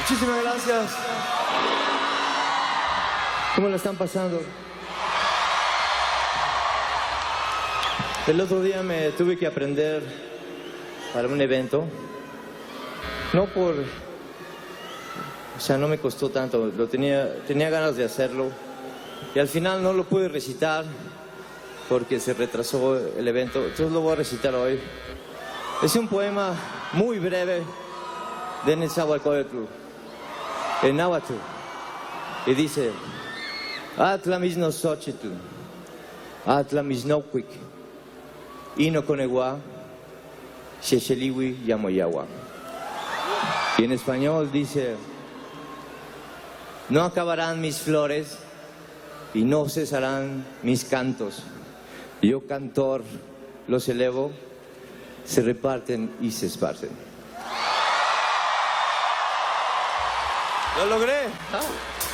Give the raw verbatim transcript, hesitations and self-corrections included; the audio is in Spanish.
Muchísimas gracias. ¿Cómo la están pasando? El otro día me tuve que aprender para un evento. No por... O sea, no me costó tanto. Lo tenía, tenía ganas de hacerlo. Y al final no lo pude recitar porque se retrasó el evento. Entonces lo voy a recitar hoy. Es un poema muy breve de Nezahualcóyotl, en náhuatl, y dice: Atla misnoxochitl, atla misnocuic, ino conegua, xexeliwi yamoyagua. Y en español dice: no acabarán mis flores y no cesarán mis cantos. Yo, cantor, los elevo, se reparten y se esparcen. ¡Lo logré! ¿Ah?